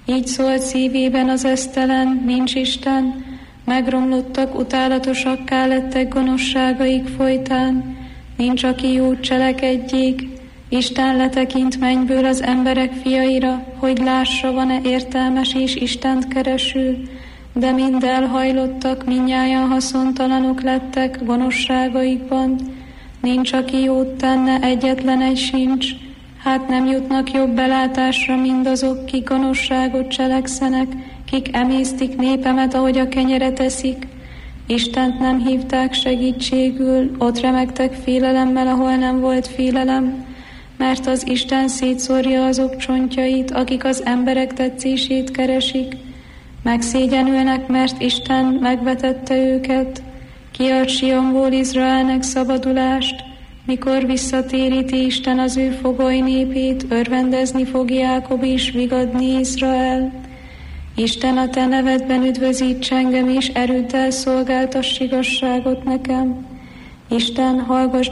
Így szólt szívében az esztelen, nincs Isten, megromlottak, utálatosakká lettek gonoszságaik folytán, nincs, aki jót cselekedjék. Isten letekint mennyből az emberek fiaira, hogy lássa, van-e értelmes és Istent kereső, de mind elhajlottak, mindnyájan haszontalanok lettek gonoszságaikban. Nincs, aki jót tenne, egyetlen egy sincs, hát nem jutnak jobb belátásra mindazok, kik gonoszságot cselekszenek, kik emésztik népemet, ahogy a kenyeret eszik. Istent nem hívták segítségül, ott remegtek félelemmel, ahol nem volt félelem, mert az Isten szétszórja azok csontjait, akik az emberek tetszését keresik. Megszégyenülnek, mert Isten megvetette őket. Kiad Sionból Izraelnek szabadulást, mikor visszatéríti Isten az ő fogoly népét, örvendezni fog Jákob és vigadni Izrael. Isten, a te nevedben üdvözíts engem, és erőddel szolgáltass igazságot nekem. Isten, hallgass